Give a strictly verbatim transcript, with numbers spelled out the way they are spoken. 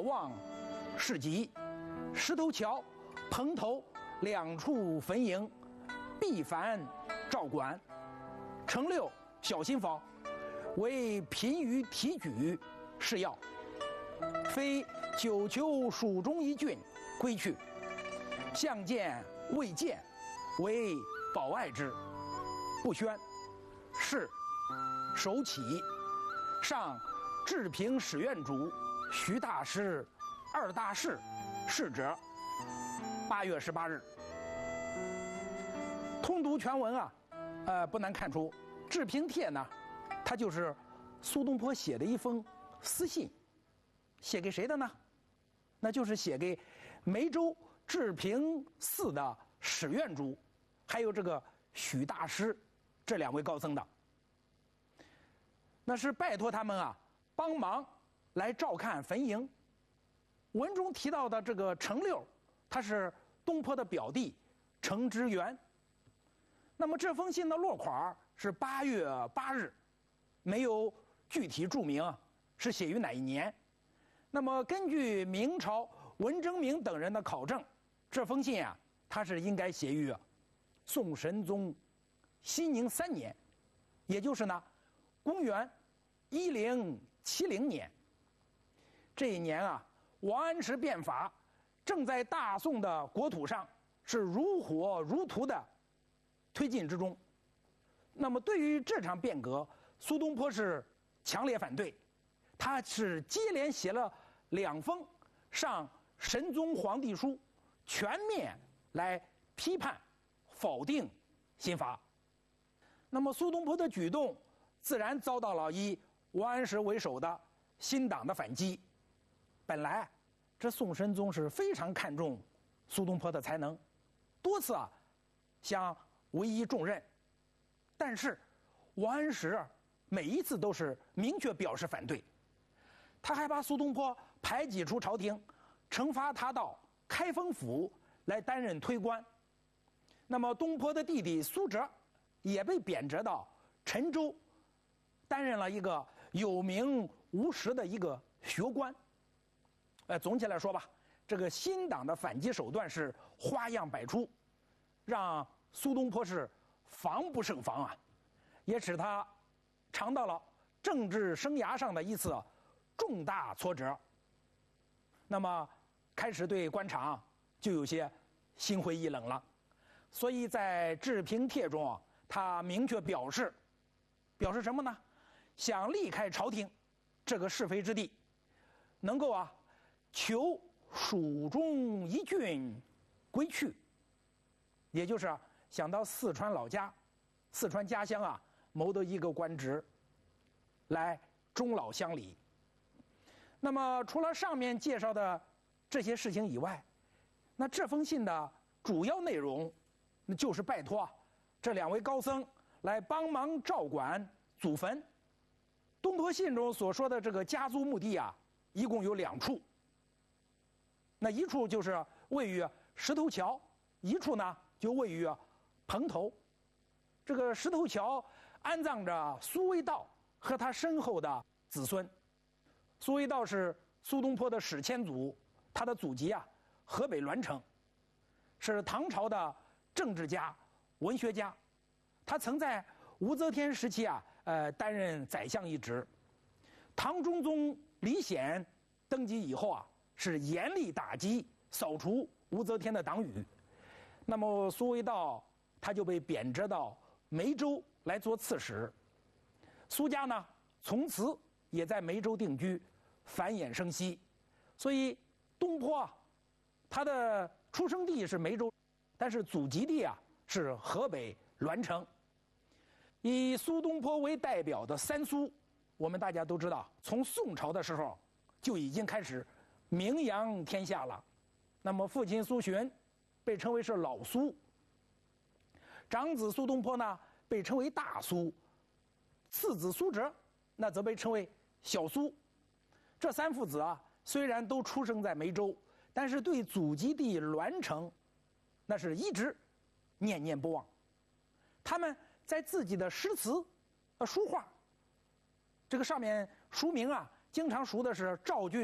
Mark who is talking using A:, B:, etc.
A: 望市集，石头桥、蓬头两处坟茔，必凡照管。程六小心防，为贫于提举是要。非九丘蜀中一郡归去，相见未见，为保爱之。不宣，是首起，上治平史院主徐大师、二大士逝者。八月十八日。通读全文啊，呃，不难看出，《治平帖》呢，它就是苏东坡写的一封私信，写给谁的呢？那就是写给梅州治平寺的史院主，还有这个许大师这两位高僧的。那是拜托他们啊，帮忙来照看坟茔。文中提到的这个程六，他是东坡的表弟程之元。那么这封信的落款是八月八日，没有具体注明是写于哪一年。那么根据明朝文征明等人的考证，这封信啊，它是应该写于宋神宗熙宁三年，也就是呢，公元一零七零年。这一年啊，王安石变法正在大宋的国土上是如火如荼的推进之中。那么对于这场变革，苏东坡是强烈反对，他是接连写了两封上神宗皇帝书，全面来批判否定新法。那么苏东坡的举动自然遭到了以王安石为首的新党的反击。本来这宋神宗是非常看重苏东坡的才能，多次啊想委以重任，但是王安石每一次都是明确表示反对。他还把苏东坡排挤出朝廷，惩罚他到开封府来担任推官。那么东坡的弟弟苏辙也被贬谪到陈州，担任了一个有名无实的一个学官。呃，总体来说吧，这个新党的反击手段是花样百出，让苏东坡是防不胜防啊，也使他尝到了政治生涯上的一次重大挫折。那么开始对官场就有些心灰意冷了，所以在《治平帖》中啊，他明确表示，表示什么呢？想离开朝廷这个是非之地，能够啊求蜀中一郡归去，也就是想到四川老家、四川家乡啊谋得一个官职，来终老乡里。那么除了上面介绍的这些事情以外，那这封信的主要内容，那就是拜托这两位高僧来帮忙照管祖坟。东坡信中所说的这个家族墓地啊，一共有两处。那一处就是位于石头桥，一处呢就位于蓬头。这个石头桥安葬着苏味道和他身后的子孙。苏味道是苏东坡的史迁祖，他的祖籍啊河北栾城，是唐朝的政治家、文学家。他曾在武则天时期啊，呃，担任宰相一职。唐中宗李显登基以后啊，是严厉打击、扫除武则天的党羽。那么苏味道他就被贬谪到梅州来做刺史。苏家呢，从此也在梅州定居，繁衍生息。所以东坡啊，他的出生地是梅州，但是祖籍地啊是河北栾城。以苏东坡为代表的三苏，我们大家都知道，从宋朝的时候就已经开始名扬天下了。那么父亲苏洵被称为是老苏，长子苏东坡呢被称为大苏，次子苏辙那则被称为小苏。这三父子啊，虽然都出生在梅州，但是对祖籍地栾城那是一直念念不忘。他们在自己的诗词、呃书画，这个上面书名啊，经常熟的是赵郡